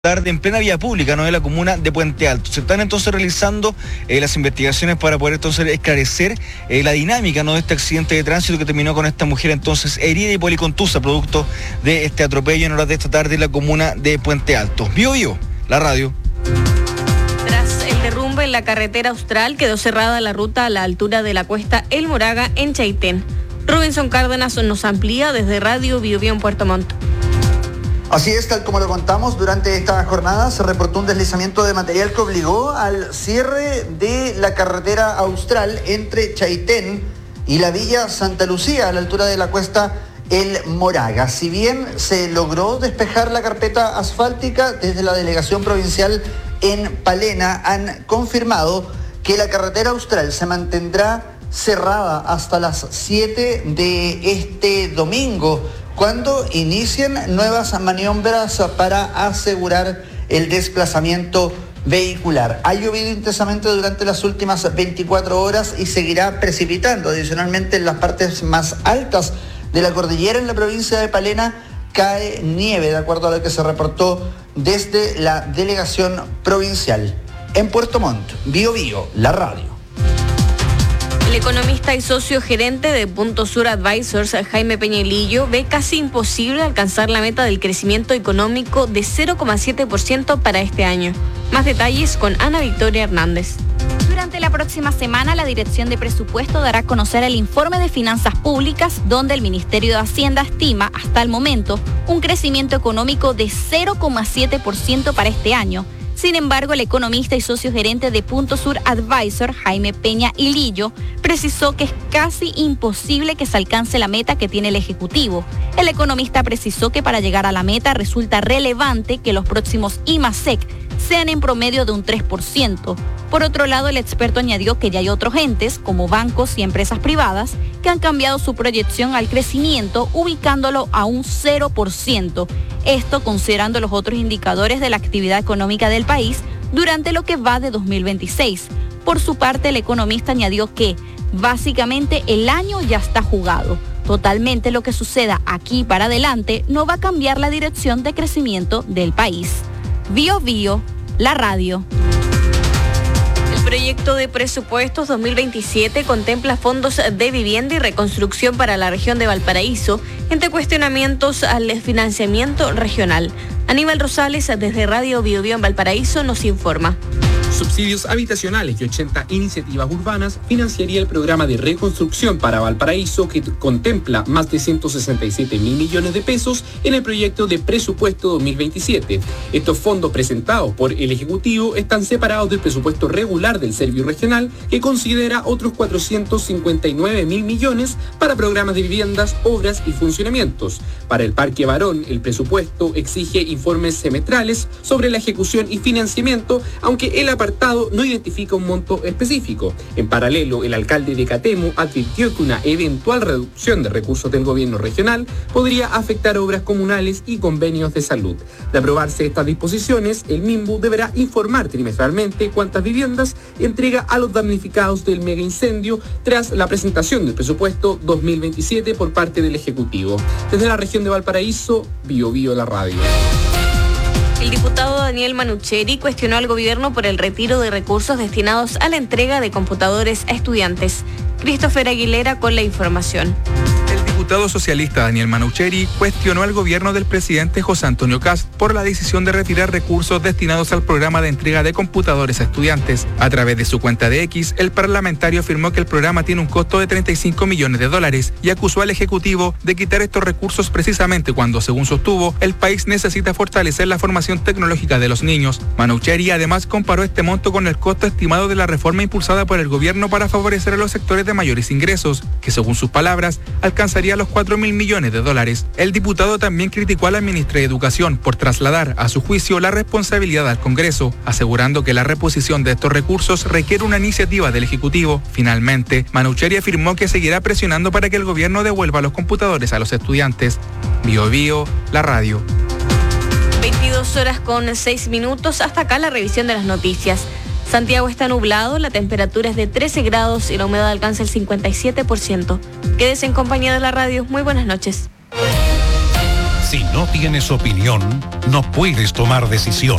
tarde en plena vía pública, ¿no?, de la comuna de Puente Alto. Se están entonces realizando las investigaciones para poder entonces esclarecer la dinámica, ¿no?, de este accidente de tránsito que terminó con esta mujer entonces herida y policontusa producto de este atropello en horas de esta tarde en la comuna de Puente Alto. Bio Bio, la radio. Tras el derrumbe en la carretera austral, quedó cerrada la ruta a la altura de la cuesta El Moraga en Chaitén. Robinson Cárdenas nos amplía desde Radio Bio Bio en Puerto Montt. Así es, tal como lo contamos, durante esta jornada se reportó un deslizamiento de material que obligó al cierre de la carretera austral entre Chaitén y la villa Santa Lucía, a la altura de la cuesta El Moraga. Si bien se logró despejar la carpeta asfáltica, desde la delegación provincial en Palena han confirmado que la carretera austral se mantendrá cerrada hasta las 7 de este domingo, cuando inician nuevas maniobras para asegurar el desplazamiento vehicular. Ha llovido intensamente durante las últimas 24 horas y seguirá precipitando. Adicionalmente, en las partes más altas de la cordillera en la provincia de Palena cae nieve, de acuerdo a lo que se reportó desde la delegación provincial. En Puerto Montt, Bio Bio, la radio. El economista y socio gerente de Punto Sur Advisors, Jaime Peñalillo, ve casi imposible alcanzar la meta del crecimiento económico de 0,7% para este año. Más detalles con Ana Victoria Hernández. Durante la próxima semana, la Dirección de Presupuesto dará a conocer el informe de finanzas públicas, donde el Ministerio de Hacienda estima, hasta el momento, un crecimiento económico de 0,7% para este año. Sin embargo, el economista y socio gerente de Punto Sur Advisor, Jaime Peña Hilillo, precisó que es casi imposible que se alcance la meta que tiene el Ejecutivo. El economista precisó que para llegar a la meta resulta relevante que los próximos IMASEC sean en promedio de un 3%. Por otro lado, el experto añadió que ya hay otros entes, como bancos y empresas privadas, que han cambiado su proyección al crecimiento, ubicándolo a un 0%. Esto considerando los otros indicadores de la actividad económica del país durante lo que va de 2026. Por su parte, el economista añadió que, básicamente, el año ya está jugado. Totalmente lo que suceda aquí para adelante no va a cambiar la dirección de crecimiento del país. Bio Bio, la radio. El proyecto de presupuestos 2027 contempla fondos de vivienda y reconstrucción para la región de Valparaíso, entre cuestionamientos al financiamiento regional. Aníbal Rosales, desde Radio Bio Bio en Valparaíso, nos informa. Subsidios habitacionales y 80 iniciativas urbanas financiaría el programa de reconstrucción para Valparaíso, que contempla más de 167 mil millones de pesos en el proyecto de presupuesto 2027. Estos fondos presentados por el Ejecutivo están separados del presupuesto regular del Servio Regional, que considera otros 459 mil millones para programas de viviendas, obras y funcionamientos. Para el Parque Barón, el presupuesto exige informes semestrales sobre la ejecución y financiamiento, aunque el apartado no identifica un monto específico. En paralelo, el alcalde de Catemu advirtió que una eventual reducción de recursos del gobierno regional podría afectar obras comunales y convenios de salud. De aprobarse estas disposiciones, el MIMBU deberá informar trimestralmente cuántas viviendas entrega a los damnificados del mega incendio tras la presentación del presupuesto 2027 por parte del Ejecutivo. Desde la región de Valparaíso, Bio Bio, la radio. El diputado Daniel Manucheri cuestionó al gobierno por el retiro de recursos destinados a la entrega de computadores a estudiantes. Christopher Aguilera con la información. El diputado socialista Daniel Manucheri cuestionó al gobierno del presidente José Antonio Kast por la decisión de retirar recursos destinados al programa de entrega de computadores a estudiantes. A través de su cuenta de X, el parlamentario afirmó que el programa tiene un costo de $35 millones y acusó al Ejecutivo de quitar estos recursos precisamente cuando, según sostuvo, el país necesita fortalecer la formación tecnológica de los niños. Manucheri además comparó este monto con el costo estimado de la reforma impulsada por el gobierno para favorecer a los sectores de mayores ingresos, que según sus palabras, alcanzaría los $4.000 millones. El diputado también criticó a la ministra de Educación por trasladar, a su juicio, la responsabilidad al Congreso, asegurando que la reposición de estos recursos requiere una iniciativa del Ejecutivo. Finalmente, Manucheri afirmó que seguirá presionando para que el gobierno devuelva los computadores a los estudiantes. Bio Bio, la radio. 22 horas con 6 minutos. Hasta acá la revisión de las noticias. Santiago está nublado, la temperatura es de 13 grados y la humedad alcanza el 57%. Quédese en compañía de la radio. Muy buenas noches. Si no tienes opinión, no puedes tomar decisión.